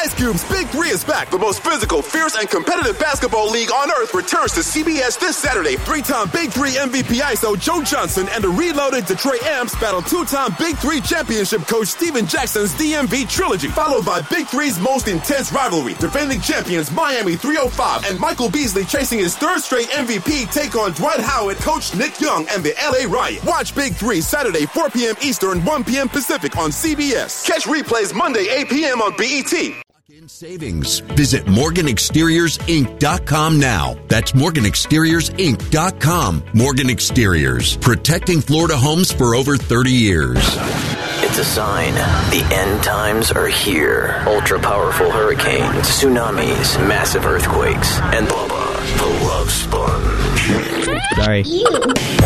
Ice Cube's Big 3 is back. The most physical, fierce, and competitive basketball league on earth returns to CBS this Saturday. 3-time Big 3 MVP ISO Joe Johnson and the reloaded Detroit Amps battle 2-time Big 3 championship coach Steven Jackson's DMV trilogy, followed by Big 3's most intense rivalry. Defending champions Miami 305 and Michael Beasley chasing his third straight MVP take on Dwight Howard, coach Nick Young, and the LA Riot. Watch Big 3 Saturday 4 p.m. Eastern, 1 p.m. Pacific on CBS. Catch replays Monday 8 p.m. on BET. In savings. Visit MorganExteriorsInc.com now. That's MorganExteriorsInc.com. Morgan Exteriors, protecting Florida homes for over 30 years. It's a sign. The end times are here. Ultra-powerful hurricanes, tsunamis, massive earthquakes, and Bubba, the Love Sponge. Sorry.